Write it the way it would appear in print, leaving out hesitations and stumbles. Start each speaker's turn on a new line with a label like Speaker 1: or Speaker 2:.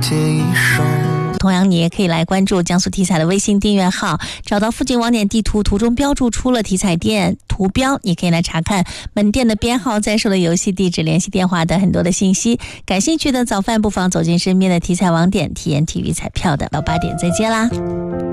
Speaker 1: 结一生。
Speaker 2: 同样你也可以来关注江苏体彩的微信订阅号，找到附近网点地图，图中标注出了体彩店图标，你可以来查看门店的编号、在售的游戏地址、联系电话等很多的信息。感兴趣的早饭不妨走进身边的体彩网点，体验体育彩票的。到8点再见啦。